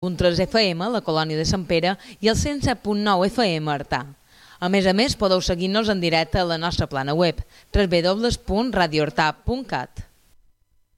107.3 FM, la colònia de Sant Pere, i el 107.9 FM, Artà. A més, podeu seguir-nos en directe a la nostra plana web, www.radioartà.cat.